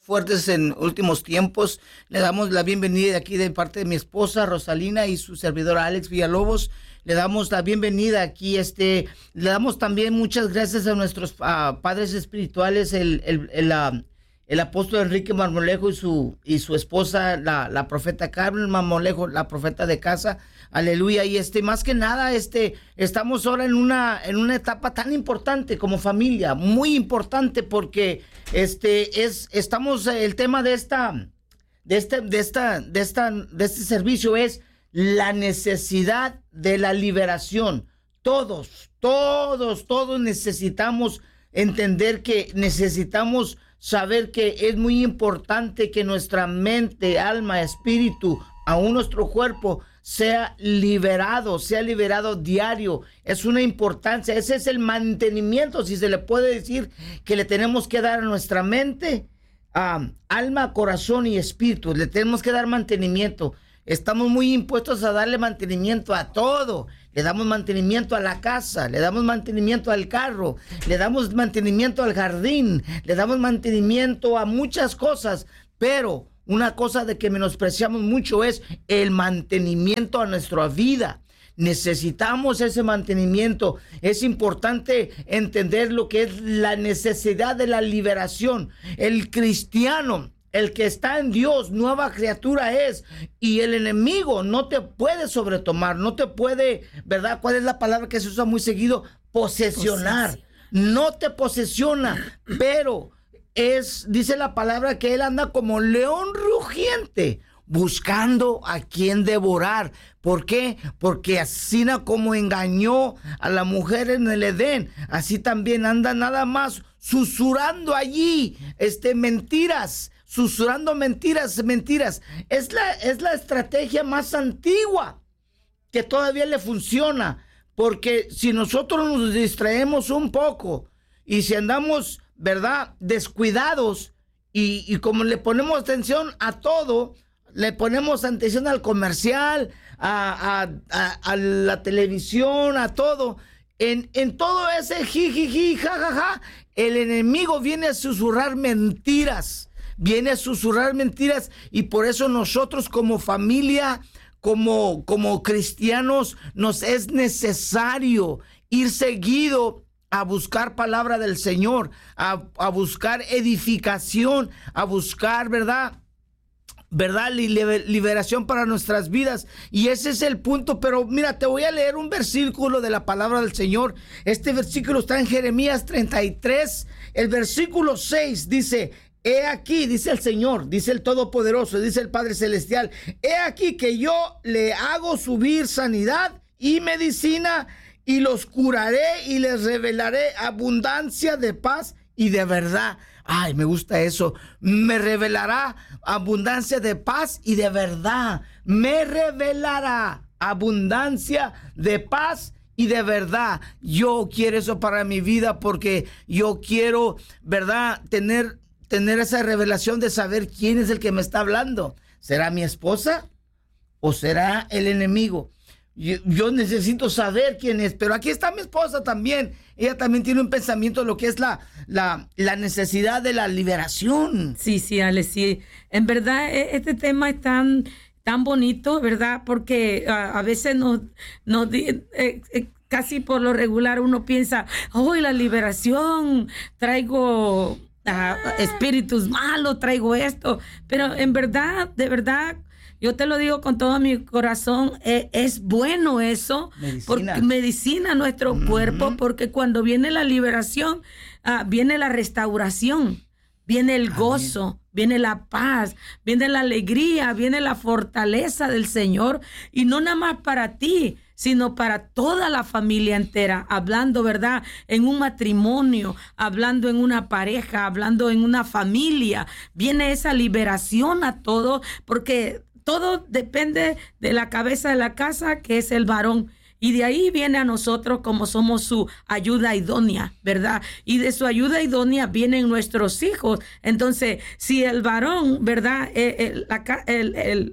fuertes en últimos tiempos. Le damos la bienvenida aquí de parte de mi esposa Rosalina y su servidor Alex Villalobos. Le damos la bienvenida aquí. Le damos también muchas gracias a nuestros padres espirituales, el apóstol Enrique Marmolejo y su esposa, la profeta Carmen Marmolejo, la profeta de casa. Aleluya. Y más que nada, estamos ahora en una etapa tan importante como familia, muy importante, porque estamos el tema de este servicio es la necesidad de la liberación. Todos necesitamos entender que necesitamos saber que es muy importante que nuestra mente, alma, espíritu, aún nuestro cuerpo sea liberado diario. Es una importancia, ese es el mantenimiento, si se le puede decir, que le tenemos que dar a nuestra mente, alma, corazón y espíritu. Le tenemos que dar mantenimiento. Estamos muy impuestos a darle mantenimiento a todo. Le damos mantenimiento a la casa, le damos mantenimiento al carro, le damos mantenimiento al jardín, le damos mantenimiento a muchas cosas, pero una cosa de que menospreciamos mucho es el mantenimiento a nuestra vida. Necesitamos ese mantenimiento. Es importante entender lo que es la necesidad de la liberación. El cristiano, el que está en Dios, nueva criatura es, y el enemigo no te puede sobretomar, no te puede, ¿verdad? ¿Cuál es la palabra que se usa muy seguido? Posesionar. No te posesiona, pero dice la palabra que él anda como león rugiente, buscando a quien devorar. ¿Por qué? Porque así como engañó a la mujer en el Edén, así también anda nada más susurrando allí, mentiras. Susurrando mentiras. Es la estrategia más antigua que todavía le funciona, porque si nosotros nos distraemos un poco y si andamos, ¿verdad?, descuidados y como le ponemos atención a todo, le ponemos atención al comercial, a la televisión, a todo, en todo ese jijiji, jajaja, el enemigo viene a susurrar mentiras. Y por eso nosotros como familia, como cristianos, nos es necesario ir seguido a buscar palabra del Señor, a buscar edificación, a buscar, ¿verdad? Liberación para nuestras vidas. Y ese es el punto. Pero mira, te voy a leer un versículo de la palabra del Señor. Este versículo está en Jeremías 33, el versículo 6 dice: he aquí, dice el Señor, dice el Todopoderoso, dice el Padre Celestial, he aquí que yo le hago subir sanidad y medicina, y los curaré y les revelaré abundancia de paz y de verdad. Ay, me gusta eso. Me revelará abundancia de paz y de verdad. Me revelará abundancia de paz y de verdad. Yo quiero eso para mi vida, porque yo quiero, ¿verdad?, tener esa revelación de saber quién es el que me está hablando. ¿Será mi esposa o será el enemigo? Yo necesito saber quién es, pero aquí está mi esposa también. Ella también tiene un pensamiento de lo que es la necesidad de la liberación. Sí, Alex, sí. En verdad, este tema es tan bonito, ¿verdad? Porque a veces casi por lo regular uno piensa, la liberación, traigo espíritus malos, traigo esto. Pero en verdad, de verdad, yo te lo digo con todo mi corazón, es bueno eso, porque medicina nuestro cuerpo, porque cuando viene la liberación, viene la restauración, viene el gozo, viene la paz, viene la alegría, viene la fortaleza del Señor, y no nada más para ti, sino para toda la familia entera, hablando, ¿verdad?, en un matrimonio, hablando en una pareja, hablando en una familia. Viene esa liberación a todo, porque todo depende de la cabeza de la casa, que es el varón. Y de ahí viene a nosotros como somos su ayuda idónea, ¿verdad? Y de su ayuda idónea vienen nuestros hijos. Entonces, si el varón, ¿verdad?,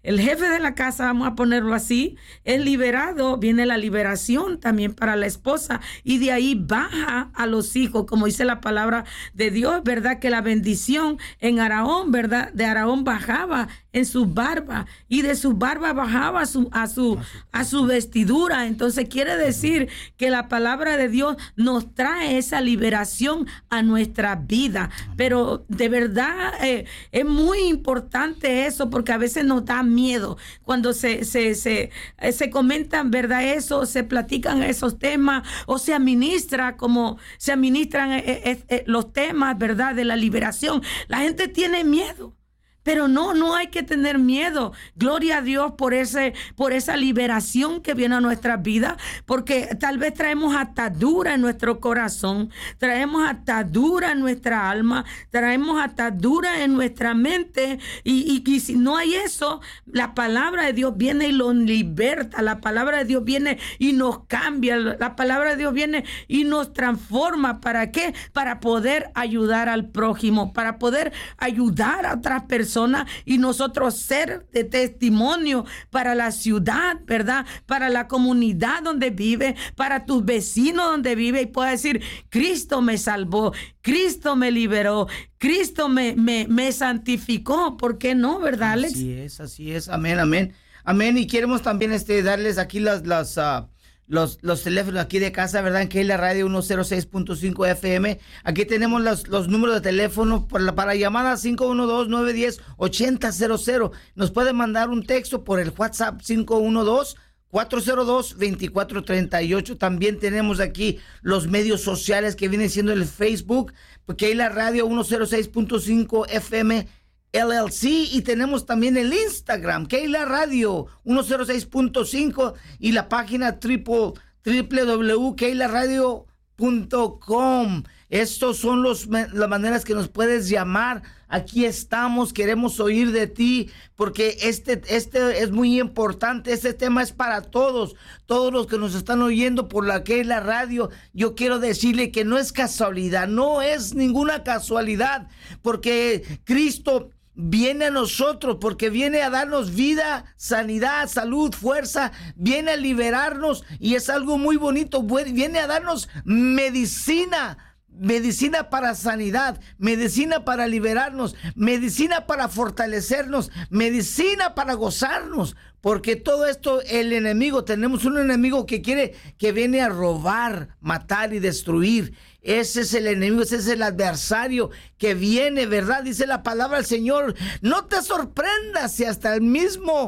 el jefe de la casa, vamos a ponerlo así, es liberado, viene la liberación también para la esposa, y de ahí baja a los hijos, como dice la palabra de Dios, ¿verdad? Que la bendición en Aarón, ¿verdad? De Aarón bajaba en su barba, y de su barba bajaba a su vestidura. Entonces quiere decir que la palabra de Dios nos trae esa liberación a nuestra vida. Pero de verdad es muy importante eso, porque a veces nos da miedo cuando se comentan, ¿verdad? Eso, se platican esos temas, o se administra como se administran los temas, ¿verdad? De la liberación. La gente tiene miedo. Pero no hay que tener miedo. Gloria a Dios por esa liberación que viene a nuestras vidas, porque tal vez traemos atadura en nuestro corazón, traemos atadura en nuestra alma, traemos atadura en nuestra mente, y si no hay eso, la palabra de Dios viene y los liberta, la palabra de Dios viene y nos cambia, la palabra de Dios viene y nos transforma. ¿Para qué? Para poder ayudar al prójimo, para poder ayudar a otras personas, y nosotros ser de testimonio para la ciudad, ¿verdad? Para la comunidad donde vive, para tus vecinos donde vive, y pueda decir: Cristo me salvó, Cristo me liberó, Cristo me santificó. ¿Por qué no, verdad, Alex? Así es. Amén. Y queremos también darles aquí los teléfonos aquí de casa, ¿verdad? En Keila Radio 106.5 FM. Aquí tenemos los números de teléfono para llamadas 512-910-8000. Nos pueden mandar un texto por el WhatsApp 512-402-2438. También tenemos aquí los medios sociales que vienen siendo el Facebook, Keila Radio 106.5 FM LLC, y tenemos también el Instagram, Keila Radio 106.5, y la página www.keilaradio.com. Estos son las maneras que nos puedes llamar. Aquí estamos, queremos oír de ti, porque este es muy importante. Este tema es para todos los que nos están oyendo por la Keila Radio. Yo quiero decirle que no es casualidad, no es ninguna casualidad, porque Cristo viene a nosotros, porque viene a darnos vida, sanidad, salud, fuerza, viene a liberarnos, y es algo muy bonito. Viene a darnos medicina para sanidad, medicina para liberarnos, medicina para fortalecernos, medicina para gozarnos, porque todo esto tenemos un enemigo que viene a robar, matar y destruir. Ese es el enemigo, ese es el adversario que viene, ¿verdad? Dice la palabra del Señor: no te sorprendas si hasta el mismo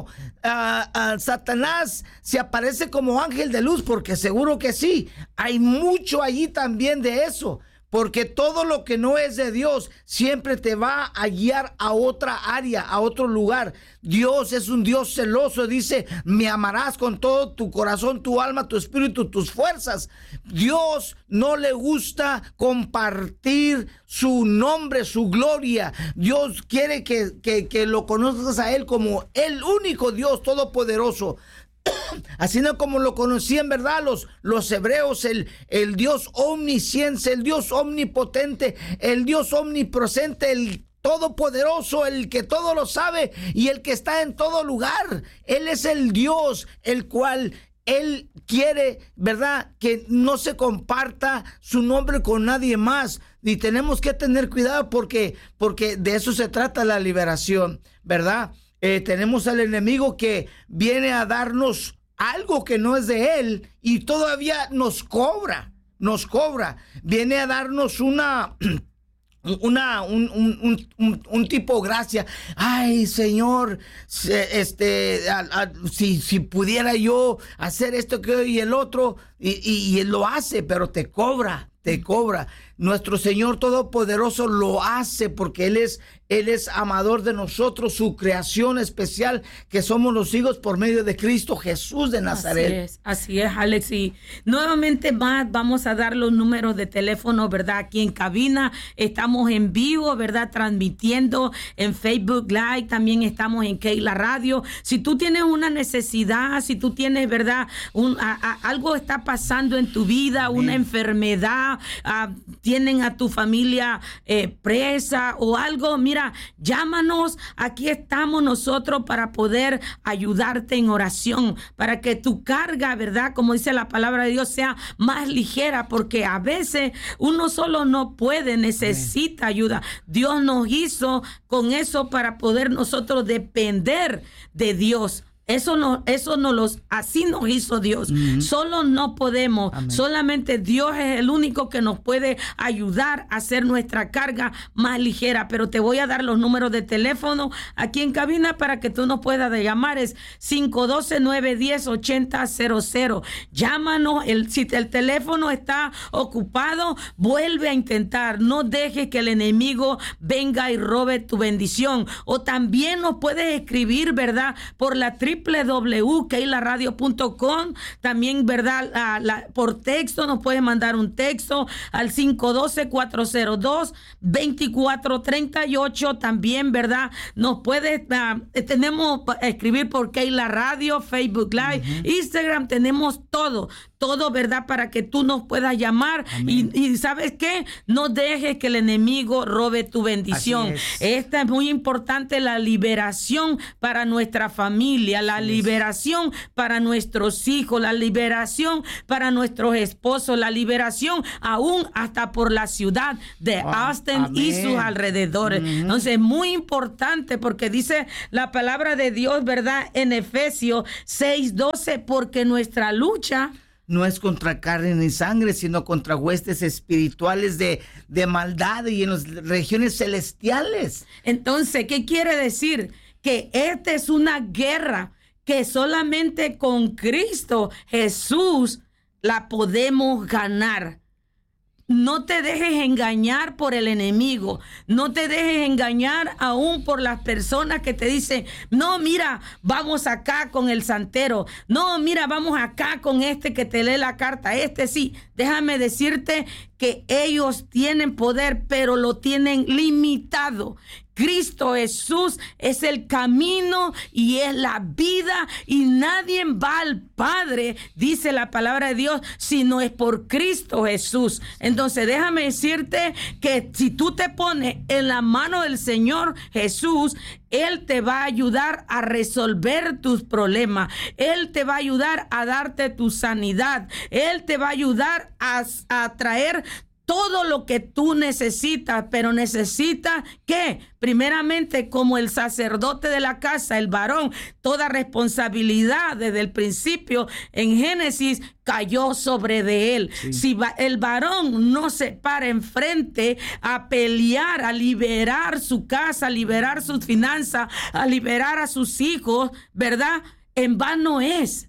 Satanás se aparece como ángel de luz, porque seguro que sí. Hay mucho allí también de eso. Porque todo lo que no es de Dios siempre te va a guiar a otra área, a otro lugar. Dios es un Dios celoso. Dice: me amarás con todo tu corazón, tu alma, tu espíritu, tus fuerzas. Dios no le gusta compartir su nombre, su gloria. Dios quiere que lo conozcas a Él como el único Dios todopoderoso. Así no como lo conocían, ¿verdad? Los hebreos, el Dios omnisciente, el Dios omnipotente, el Dios omnipresente, el todopoderoso, el que todo lo sabe y el que está en todo lugar. Él es el Dios, el cual Él quiere, ¿verdad?, que no se comparta su nombre con nadie más. Y tenemos que tener cuidado porque de eso se trata la liberación, ¿verdad? Tenemos al enemigo que viene a darnos algo que no es de él y todavía nos cobra. Viene a darnos un tipo gracia. Ay, Señor, si pudiera yo hacer esto y el otro, y él lo hace, pero te cobra. Nuestro Señor Todopoderoso lo hace porque Él es amador de nosotros, su creación especial, que somos los hijos por medio de Cristo Jesús de Nazaret. Así es, Alex. Y nuevamente más vamos a dar los números de teléfono, ¿verdad? Aquí en cabina estamos en vivo, ¿verdad? Transmitiendo en Facebook Live, también estamos en Keila Radio. Si tú tienes una necesidad, si tú tienes, ¿verdad? Algo está pasando en tu vida, una enfermedad, tienen a tu familia presa o algo, mira, llámanos, aquí estamos nosotros para poder ayudarte en oración, para que tu carga, ¿verdad? Como dice la palabra de Dios, sea más ligera, porque a veces uno solo no puede, necesita ayuda. Dios nos hizo con eso para poder nosotros depender de Dios. Así nos hizo Dios. Solo no podemos. Amén. Solamente Dios es el único que nos puede ayudar a hacer nuestra carga más ligera. Pero te voy a dar los números de teléfono aquí en cabina para que tú nos puedas llamar. Es 512-910-8000. Llámanos. Si el teléfono está ocupado, vuelve a intentar. No dejes que el enemigo venga y robe tu bendición. O también nos puedes escribir, ¿verdad? Por la www.keilaradio.com. También, ¿verdad? Por texto nos puedes mandar un texto al 512-402-2438. También, ¿verdad? Nos puedes, tenemos escribir por Keila Radio, Facebook Live, Instagram, tenemos todo, ¿verdad? Para que tú nos puedas llamar. Y ¿sabes qué? No dejes que el enemigo robe tu bendición. Esta es muy importante, la liberación para nuestra familia, la liberación para nuestros hijos, la liberación para nuestros esposos, la liberación aún hasta por la ciudad de Austin y sus alrededores. Entonces es muy importante porque dice la palabra de Dios, ¿verdad? En Efesios 6:12, porque nuestra lucha no es contra carne ni sangre, sino contra huestes espirituales de maldad y en las regiones celestiales. Entonces, ¿qué quiere decir? Que esta es una guerra que solamente con Cristo Jesús la podemos ganar. No te dejes engañar por el enemigo. No te dejes engañar aún por las personas que te dicen, no, mira, vamos acá con el santero. No, mira, vamos acá con este que te lee la carta. Sí. Déjame decirte que ellos tienen poder, pero lo tienen limitado. Cristo Jesús es el camino y es la vida, y nadie va al Padre, dice la palabra de Dios, si no es por Cristo Jesús. Entonces déjame decirte que si tú te pones en la mano del Señor Jesús, Él te va a ayudar a resolver tus problemas. Él te va a ayudar a darte tu sanidad. Él te va a ayudar a traer todo lo que tú necesitas, pero necesitas que, primeramente, como el sacerdote de la casa, el varón, toda responsabilidad desde el principio en Génesis cayó sobre de él. Sí. Si el varón no se para enfrente a pelear, a liberar su casa, a liberar sus finanzas, a liberar a sus hijos, ¿verdad? En vano es.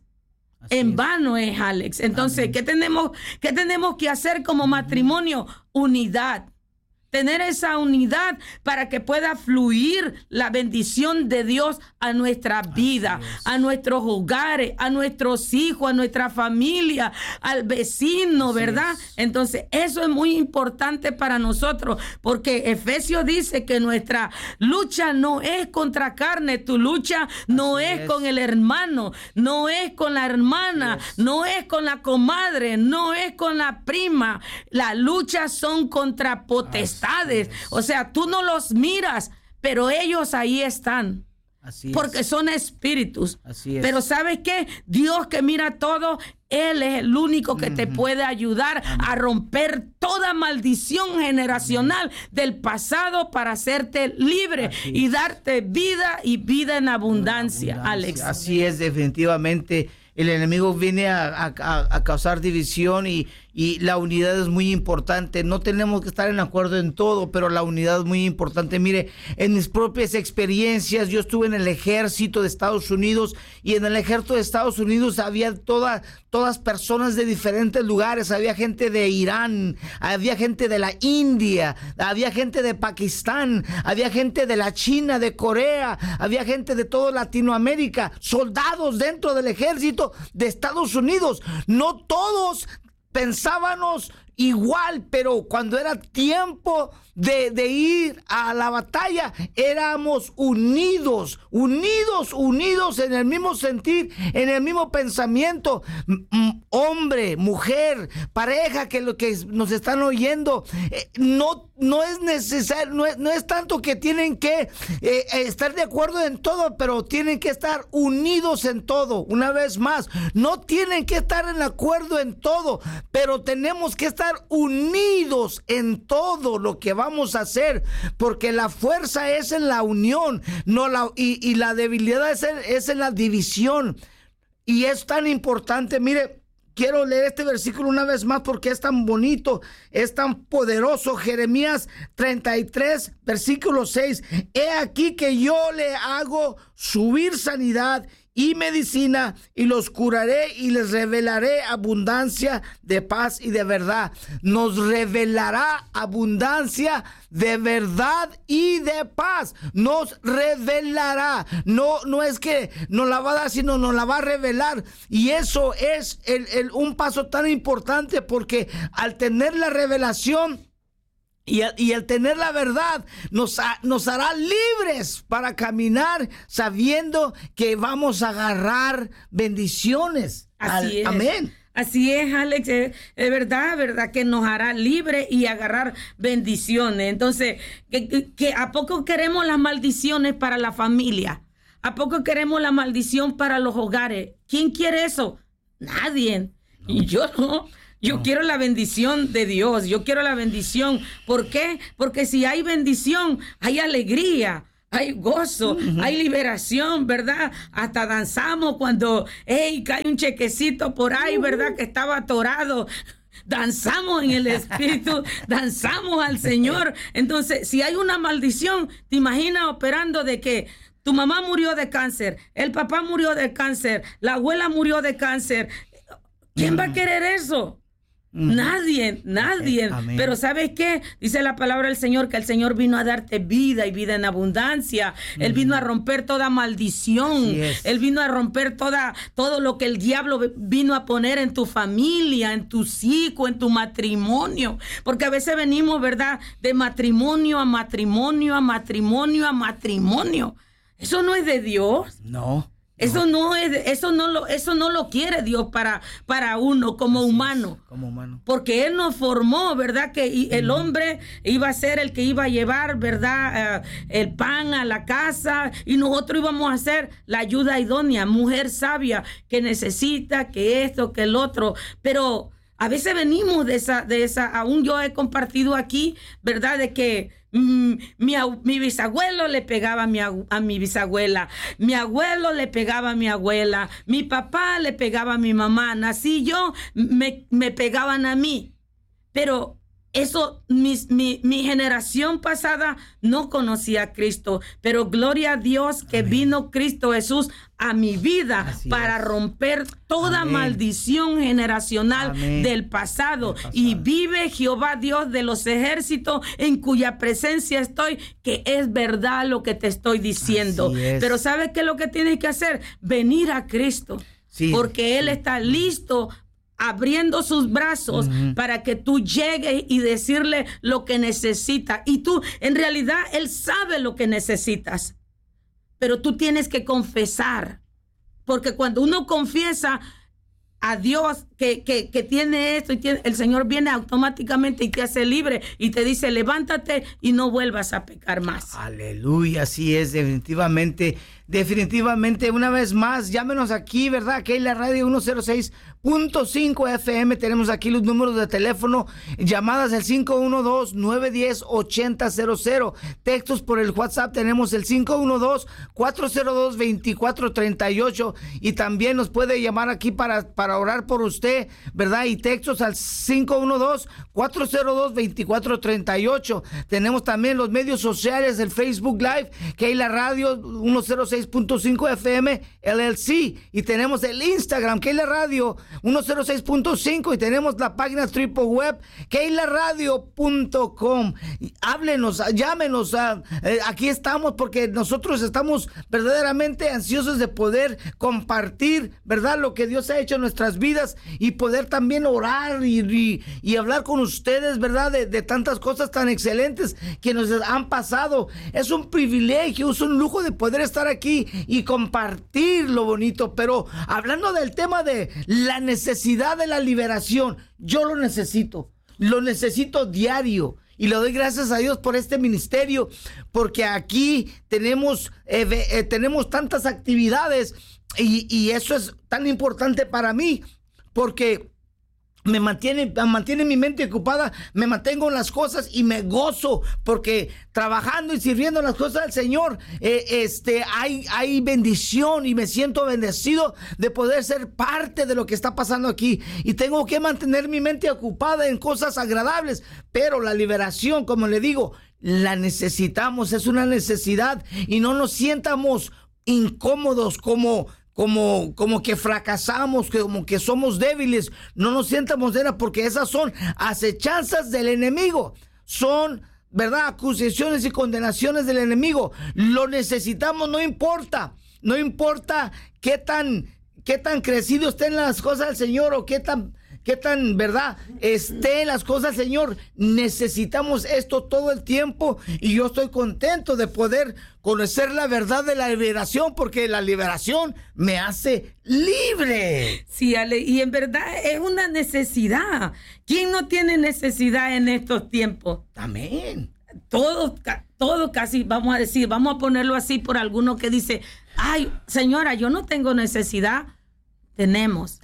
En vano es, Alex. Entonces, ¿qué tenemos que hacer como matrimonio? Unidad. Tener esa unidad para que pueda fluir la bendición de Dios a nuestra vida, a nuestros hogares, a nuestros hijos, a nuestra familia, al vecino, ¿verdad? Entonces, eso es muy importante para nosotros, porque Efesios dice que nuestra lucha no es contra carne, tu lucha no es con el hermano, no es con la hermana, no es con la comadre, no es con la prima. La lucha son contra potestades. O sea, tú no los miras, pero ellos ahí están. Porque son espíritus. Pero ¿sabes qué? Dios que mira todo, Él es el único que te puede ayudar a romper toda maldición generacional del pasado para hacerte libre y darte vida y vida en abundancia, Alex. Así es, definitivamente. El enemigo viene a causar división y la unidad es muy importante. No tenemos que estar en acuerdo en todo, pero la unidad es muy importante. Mire, en mis propias experiencias, yo estuve en el ejército de Estados Unidos y en el ejército de Estados Unidos había todas personas de diferentes lugares. Había gente de Irán, había gente de la India, había gente de Pakistán, había gente de la China, de Corea, había gente de toda Latinoamérica, soldados dentro del ejército de Estados Unidos. No todos pensábamos igual, pero cuando era tiempo de ir a la batalla, éramos unidos en el mismo sentir, en el mismo pensamiento. Hombre, mujer, pareja, que lo que nos están oyendo, no es necesario, no es tanto que tienen que estar de acuerdo en todo, pero tienen que estar unidos en todo. Una vez más, no tienen que estar en acuerdo en todo, pero tenemos que estar unidos en todo lo que vamos a hacer, porque la fuerza es en la unión, y la debilidad es en la división. Y es tan importante. Mire, quiero leer este versículo una vez más porque es tan bonito, es tan poderoso. Jeremías 33, versículo 6. He aquí que yo le hago subir sanidad y medicina, y los curaré y les revelaré abundancia de paz y de verdad. Nos revelará abundancia de verdad y de paz. Nos revelará. No es que nos la va a dar, sino nos la va a revelar. Y eso es un paso tan importante, porque al tener la revelación y al tener la verdad, nos hará libres para caminar sabiendo que vamos a agarrar bendiciones. Así es. Amén. Así es, Alex, es verdad que nos hará libre y agarrar bendiciones. Entonces, que ¿a poco queremos las maldiciones para la familia? ¿A poco queremos la maldición para los hogares? ¿Quién quiere eso? Nadie. No. Y yo no. Yo quiero la bendición de Dios, yo quiero la bendición. ¿Por qué? Porque si hay bendición, hay alegría, hay gozo, hay liberación, ¿verdad? Hasta danzamos cuando cae un chequecito por ahí, ¿verdad? Que estaba atorado. Danzamos en el Espíritu, danzamos al Señor. Entonces, si hay una maldición, ¿te imaginas operando de que tu mamá murió de cáncer, el papá murió de cáncer, la abuela murió de cáncer? ¿Quién va a querer eso? Nadie. Amén. Pero ¿sabes qué? Dice la palabra del Señor que el Señor vino a darte vida y vida en abundancia. Él vino a romper toda maldición. Él vino a romper todo lo que el diablo vino a poner en tu familia, en tus hijos, en tu matrimonio. Porque a veces venimos, ¿verdad? De matrimonio a matrimonio, a matrimonio, a matrimonio. Eso no es de Dios. No. Eso no lo quiere Dios para uno como humano. Porque Él nos formó, ¿verdad? Que el hombre iba a ser el que iba a llevar, ¿verdad? El pan a la casa, y nosotros íbamos a ser la ayuda idónea, mujer sabia que necesita que esto, que el otro. Pero a veces venimos de esa, aún yo he compartido aquí, ¿verdad? De que mi bisabuelo le pegaba a mi bisabuela, mi abuelo le pegaba a mi abuela, mi papá le pegaba a mi mamá, nací yo, me pegaban a mí. Pero eso, mi generación pasada no conocía a Cristo, pero gloria a Dios que vino Cristo Jesús a mi vida para romper toda maldición generacional del pasado. Y vive Jehová Dios de los ejércitos, en cuya presencia estoy, que es verdad lo que te estoy diciendo. Pero ¿sabes qué es lo que tienes que hacer? Venir a Cristo, porque Él está listo, abriendo sus brazos para que tú llegues y decirle lo que necesitas. Y tú, en realidad, Él sabe lo que necesitas, pero tú tienes que confesar, porque cuando uno confiesa a Dios que tiene esto, el Señor viene automáticamente y te hace libre y te dice: levántate y no vuelvas a pecar más. Aleluya, así es, definitivamente, una vez más, llámenos aquí, ¿verdad? Aquí en la radio 106.5 FM, tenemos aquí los números de teléfono, llamadas el 512-910-8000, textos por el WhatsApp, tenemos el 512-402-2438, y también nos puede llamar aquí para orar por usted, ¿verdad? Y textos al 512-402-2438. Tenemos también los medios sociales, el Facebook Live, que hay la radio 106.5 FM LLC, y tenemos el Instagram, que hay la radio 106.5, y tenemos la página triple web, que hay la radio.com. Háblenos, llámenos, aquí estamos, porque nosotros estamos verdaderamente ansiosos de poder compartir, ¿verdad?, lo que Dios ha hecho en nuestras vidas, y poder también orar y hablar con ustedes, ¿verdad? De tantas cosas tan excelentes que nos han pasado. Es un privilegio, es un lujo de poder estar aquí y compartir lo bonito. Pero hablando del tema de la necesidad de la liberación, yo lo necesito diario. Y le doy gracias a Dios por este ministerio, porque aquí tenemos tantas actividades y eso es tan importante para mí, porque me mantiene mi mente ocupada, me mantengo en las cosas y me gozo, porque trabajando y sirviendo las cosas del Señor, hay bendición y me siento bendecido de poder ser parte de lo que está pasando aquí. Y tengo que mantener mi mente ocupada en cosas agradables, pero la liberación, como le digo, la necesitamos, es una necesidad, y no nos sientamos incómodos como que fracasamos, como que somos débiles. No nos sientamos de nada, porque esas son acechanzas del enemigo. Son, ¿verdad?, acusaciones y condenaciones del enemigo. Lo necesitamos, no importa qué tan crecido estén las cosas del Señor o qué tan, ¿verdad?, esté las cosas del Señor. Necesitamos esto todo el tiempo, y yo estoy contento de poder conocer la verdad de la liberación, porque la liberación me hace libre. Sí, Ale, y en verdad es una necesidad. ¿Quién no tiene necesidad en estos tiempos? Amén. Todo casi, vamos a ponerlo así por alguno que dice, ay, señora, yo no tengo necesidad. Tenemos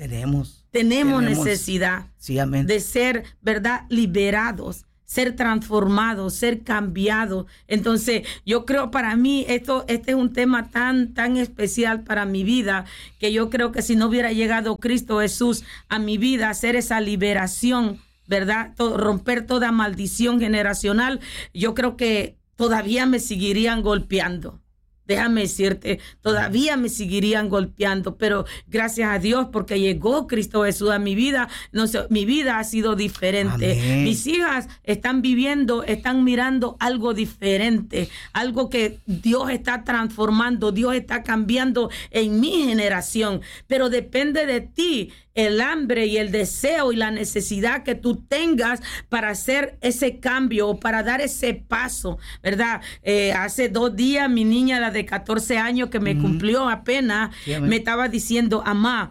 necesidad, sí, amén, de ser, ¿verdad?, liberados, ser transformados, ser cambiados. Entonces, yo creo, para mí, este es un tema tan especial para mi vida, que yo creo que si no hubiera llegado Cristo Jesús a mi vida, hacer esa liberación, ¿verdad?, romper toda maldición generacional, yo creo que todavía me seguirían golpeando. Déjame decirte, todavía me seguirían golpeando, pero gracias a Dios, porque llegó Cristo Jesús a mi vida, no sé, mi vida ha sido diferente. Amén. Mis hijas están mirando algo diferente, algo que Dios está transformando, Dios está cambiando en mi generación, pero depende de ti el hambre y el deseo y la necesidad que tú tengas para hacer ese cambio, para dar ese paso, ¿verdad? Hace 2 días mi niña, la de 14 años que me cumplió apenas, sí, me estaba diciendo, mamá,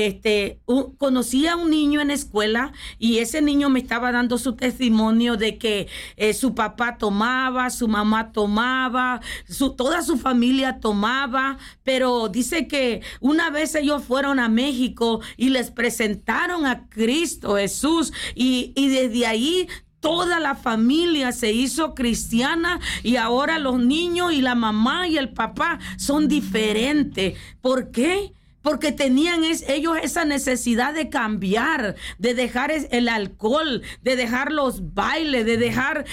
conocí a un niño en la escuela, y ese niño me estaba dando su testimonio de que su papá tomaba, su mamá tomaba, toda su familia tomaba, pero dice que una vez ellos fueron a México y les presentaron a Cristo Jesús, y desde ahí toda la familia se hizo cristiana, y ahora los niños y la mamá y el papá son diferentes. ¿Por qué? Porque tenían ellos esa necesidad de cambiar, de dejar el alcohol, de dejar los bailes, de dejar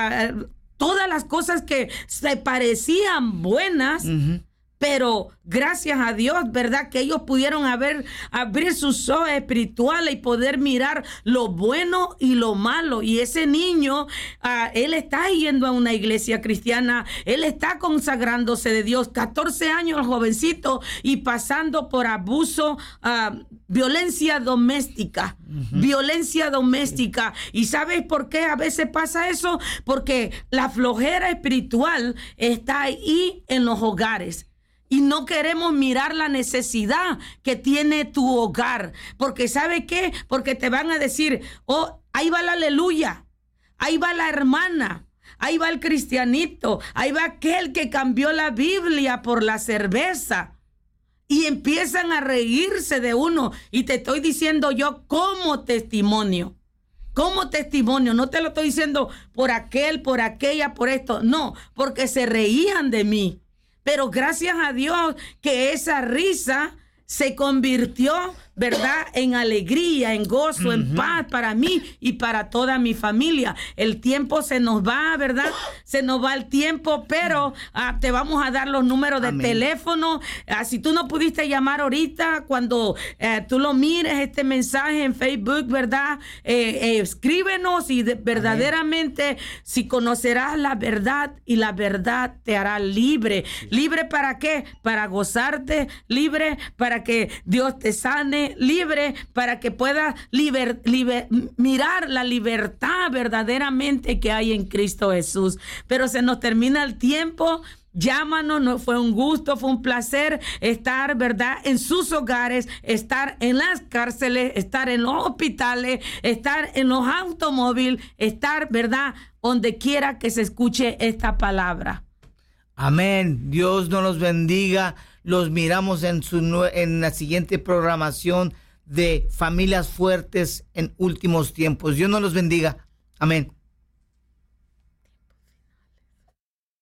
todas las cosas que se parecían buenas. Pero gracias a Dios, ¿verdad?, que ellos pudieron abrir sus ojos espirituales y poder mirar lo bueno y lo malo. Y ese niño, él está yendo a una iglesia cristiana, él está consagrándose de Dios, 14 años el jovencito, y pasando por abuso, violencia doméstica. Violencia doméstica. ¿Y sabes por qué a veces pasa eso? Porque la flojera espiritual está ahí en los hogares. Y no queremos mirar la necesidad que tiene tu hogar. Porque ¿sabe qué? Porque te van a decir, oh, ahí va la aleluya, ahí va la hermana, ahí va el cristianito, ahí va aquel que cambió la Biblia por la cerveza. Y empiezan a reírse de uno. Y te estoy diciendo yo como testimonio. Como testimonio, no te lo estoy diciendo por aquel, por aquella, por esto. No, porque se reían de mí. Pero gracias a Dios que esa risa se convirtió, ¿verdad?, en alegría, en gozo, en paz para mí y para toda mi familia. El tiempo se nos va, ¿verdad? Se nos va el tiempo, pero te vamos a dar los números de teléfono. Si tú no pudiste llamar ahorita, cuando tú lo mires, este mensaje en Facebook, ¿verdad? Escríbenos, y verdaderamente, si conocerás la verdad, y la verdad te hará libre. ¿Libre para qué? Para gozarte, libre para que Dios te sane, pone libre para que pueda mirar la libertad verdaderamente que hay en Cristo Jesús. Pero se nos termina el tiempo. Llámanos, no fue un gusto, fue un placer estar, ¿verdad?, en sus hogares, estar en las cárceles, estar en los hospitales, estar en los automóviles, estar, ¿verdad?, donde quiera que se escuche esta palabra. Amén. Dios nos los bendiga. Los miramos en la siguiente programación de Familias Fuertes en Últimos Tiempos. Dios nos los bendiga. Amén.